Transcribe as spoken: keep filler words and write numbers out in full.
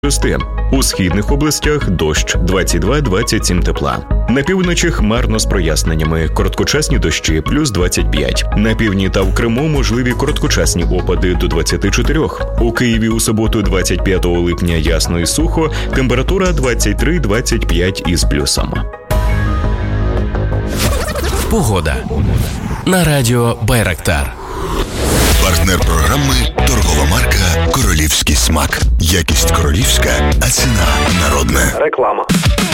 У східних областях дощ двадцять два - двадцять сім тепла. На півночі хмарно з проясненнями, короткочасні дощі плюс двадцять п'ять. На півдні та в Криму можливі короткочасні опади до двадцять чотири. У Києві у суботу двадцять п'ятого липня ясно і сухо, температура двадцять три - двадцять п'ять із плюсом. Погода на радіо Байрактар. Партнер програми – торгова марка «Королівський смак». Якість королівська, а ціна народна. Реклама.